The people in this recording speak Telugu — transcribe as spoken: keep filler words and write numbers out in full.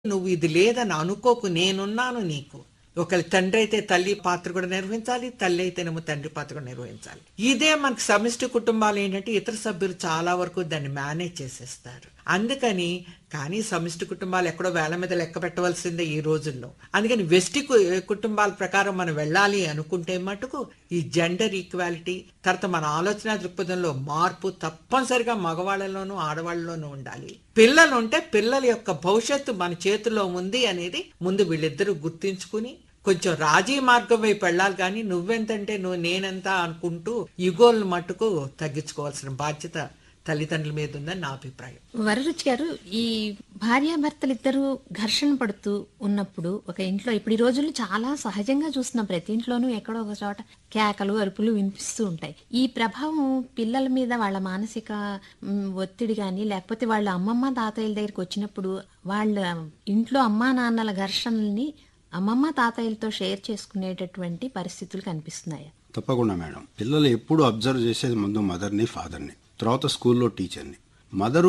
నువ్వు ఇది లేదని అనుకోకు, నేనున్నాను నీకు. ఒకవేళ తండ్రి అయితే తల్లి పాత్ర కూడా నిర్వహించాలి, తల్లి అయితేనేమో తండ్రి పాత్ర కూడా నిర్వహించాలి. ఇదే మనకు సమిష్టి కుటుంబాలు ఏంటంటే ఇతర సభ్యులు చాలా వరకు దాన్ని మేనేజ్ చేసేస్తారు. అందుకని కానీ సమిష్టి కుటుంబాలు ఎక్కడో వేల మీద లెక్క పెట్టవలసిందే ఈ రోజుల్లో. అందుకని వెస్టి కు- కుటుంబాల ప్రకారం మనం వెళ్ళాలి అనుకుంటే మటుకు ఈ జెండర్ ఈక్వాలిటీ, తర్వాత మన ఆలోచన దృక్పథంలో మార్పు తప్పనిసరిగా మగవాళ్ళలోనూ ఆడవాళ్ళలోనూ ఉండాలి. పిల్లలు ఉంటే పిల్లల యొక్క భవిష్యత్తు మన చేతిలో ఉంది అనేది ముందు వీళ్ళిద్దరూ గుర్తించుకుని కొంచెం రాజీ మార్గం వైపు వెళ్ళాలి. కానీ నువ్వెంతంటే నువ్వు నేనెంత అనుకుంటూ ఈగోలను మట్టుకు తగ్గించుకోవాల్సిన బాధ్యత తల్లిదండ్రుల మీద ఉందని నా అభిప్రాయం. వరరుచి గారు, ఈ భార్యాభర్తలు ఇద్దరు ఘర్షణ పడుతూ ఉన్నప్పుడు ఒక ఇంట్లో ఇప్పుడు ఈ రోజుల్లో చాలా సహజంగా చూస్తున్నాం. ప్రతి ఇంట్లోనూ ఎక్కడో ఒక చోట కేకలు అరుపులు వినిపిస్తూ ఉంటాయి. ఈ ప్రభావం పిల్లల మీద వాళ్ళ మానసిక మ్, ఒత్తిడి కానీ లేకపోతే వాళ్ళ అమ్మమ్మ తాతయ్యల దగ్గరికి వచ్చినప్పుడు వాళ్ళ ఇంట్లో అమ్మా నాన్నల ఘర్షణల్ని అమ్మమ్మ తాతయ్యలతో షేర్ చేసుకునేటటువంటి పరిస్థితులు కనిపిస్తున్నాయి. తప్పకుండా మేడం. పిల్లలు ఎప్పుడు అబ్జర్వ్ చేసేది ముందు మదర్ని, ఫాదర్ని, తర్వాత స్కూల్లో టీచర్ని. మదరు